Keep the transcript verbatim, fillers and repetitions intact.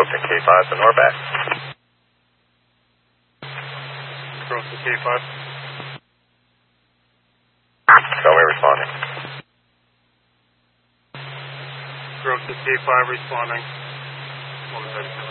Grove to K five to Norback. Grove to K five. Show me responding. Grove to K five responding. One second.